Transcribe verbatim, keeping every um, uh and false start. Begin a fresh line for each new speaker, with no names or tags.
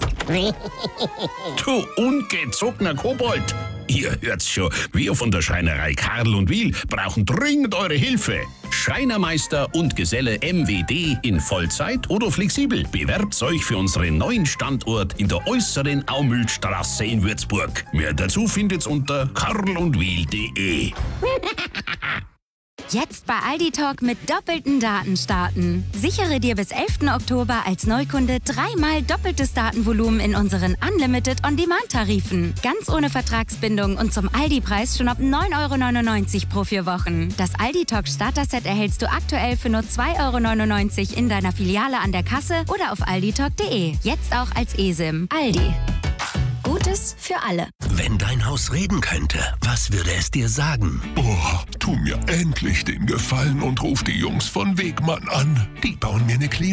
Du ungezogener Kobold! Ihr hört's schon, wir von der Schreinerei Karl und Wiel brauchen dringend eure Hilfe. Schreinermeister und Geselle M W D in Vollzeit oder flexibel. Bewerbt euch für unseren neuen Standort in der äußeren Aumühlstraße in Würzburg. Mehr dazu findet's unter karlundwiel punkt de.
Jetzt bei Aldi Talk mit doppelten Daten starten. Sichere dir bis elften Oktober als Neukunde dreimal doppeltes Datenvolumen in unseren Unlimited On-Demand-Tarifen. Ganz ohne Vertragsbindung und zum Aldi-Preis schon ab neun Euro neunundneunzig pro vier Wochen. Das Aldi Talk Starter-Set erhältst du aktuell für nur zwei Euro neunundneunzig in deiner Filiale an der Kasse oder auf alditalk punkt de. Jetzt auch als eSIM. Aldi. Gutes für alle.
Wenn dein Haus reden könnte, was würde es dir sagen?
Oh, tu mir endlich den Gefallen und ruf die Jungs von Wegmann an. Die bauen mir eine Klima